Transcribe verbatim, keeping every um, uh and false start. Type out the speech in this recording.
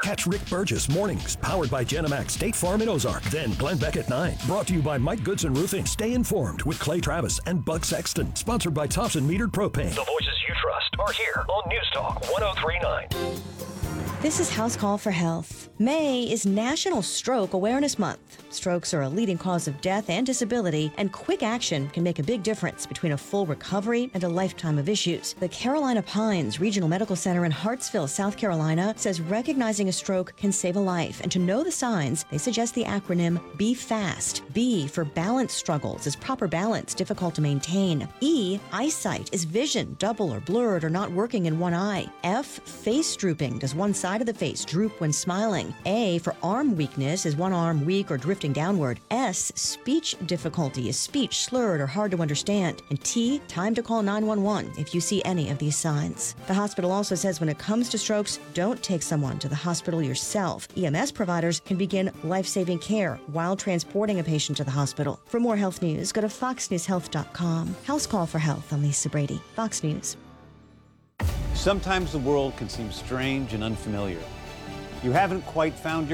Catch Rick Burgess mornings, powered by Genemax State Farm in Ozark. Then Glenn Beck at nine, brought to you by Mike Goodson Roofing. Stay informed with Clay Travis and Buck Sexton. Sponsored by Thompson Metered Propane. The voices you trust are here on News Talk one oh three point nine. This is House Call for Health. May is National Stroke Awareness Month. Strokes are a leading cause of death and disability, and quick action can make a big difference between a full recovery and a lifetime of issues. The Carolina Pines Regional Medical Center in Hartsville, South Carolina, says recognizing a stroke can save a life, and to know the signs, they suggest the acronym B FAST. B for balance struggles is proper balance, difficult to maintain. E, eyesight is vision, double or blurred or not working in one eye. F, face drooping, does one side of the face droop when smiling. A for arm weakness is one arm weak or drifting downward. S, speech difficulty is speech slurred or hard to understand. And T, time to call nine one one if you see any of these signs. The hospital also says when it comes to strokes, don't take someone to the hospital yourself. E M S providers can begin life-saving care while transporting a patient to the hospital. For more health news, go to fox news health dot com. House Call for Health. I'm Lisa Brady, Fox News. Sometimes the world can seem strange and unfamiliar. You haven't quite found your